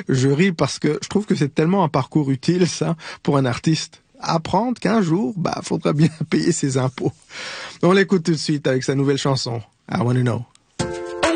je ris parce que je trouve que c'est tellement un parcours utile, ça, pour un artiste. Apprendre qu'un jour, faudra bien payer ses impôts. On l'écoute tout de suite avec sa nouvelle chanson, I Wanna Know.